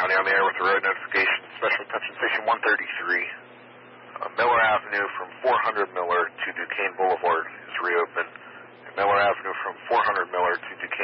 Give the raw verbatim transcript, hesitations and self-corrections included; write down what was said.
County on the air with the road notification. Special attention station one thirty-three. Uh, Miller Avenue from four hundred Miller to Duquesne Boulevard is reopened. And Miller Avenue from four hundred Miller to Duquesne